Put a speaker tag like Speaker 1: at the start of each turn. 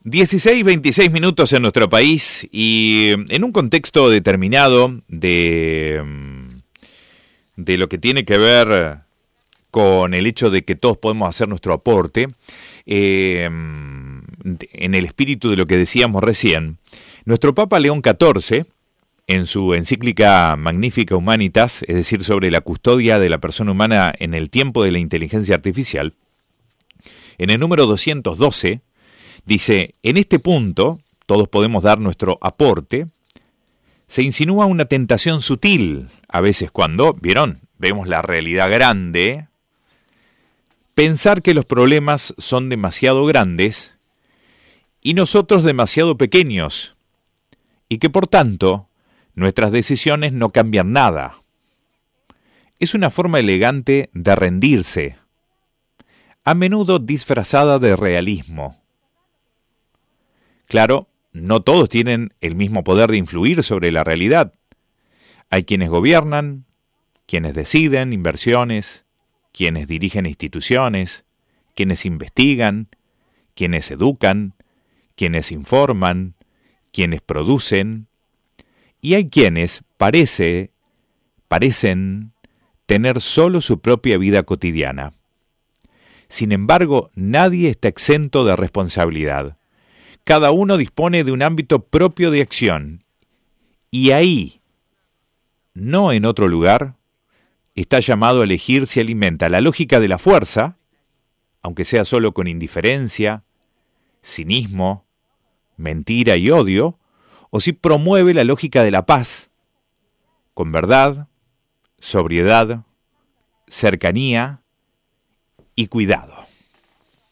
Speaker 1: 26 minutos en nuestro país y en un contexto determinado de lo que tiene que ver con el hecho de que todos podemos hacer nuestro aporte, en el espíritu de lo que decíamos recién, nuestro Papa León XIV, en su encíclica Magnifica Humanitas, es decir, sobre la custodia de la persona humana en el tiempo de la inteligencia artificial, en el número 212, dice, en este punto, todos podemos dar nuestro aporte, se insinúa una tentación sutil, a veces cuando, ¿vieron? Vemos la realidad grande, pensar que los problemas son demasiado grandes y nosotros demasiado pequeños, y que por tanto nuestras decisiones no cambian nada. Es una forma elegante de rendirse, a menudo disfrazada de realismo. Claro, no todos tienen el mismo poder de influir sobre la realidad. Hay quienes gobiernan, quienes deciden inversiones, quienes dirigen instituciones, quienes investigan, quienes educan, quienes informan, quienes producen, y hay quienes parecen tener solo su propia vida cotidiana. Sin embargo, nadie está exento de responsabilidad. Cada uno dispone de un ámbito propio de acción, y ahí, no en otro lugar, está llamado a elegir si alimenta la lógica de la fuerza, aunque sea solo con indiferencia, cinismo, mentira y odio, o si promueve la lógica de la paz, con verdad, sobriedad, cercanía y cuidado.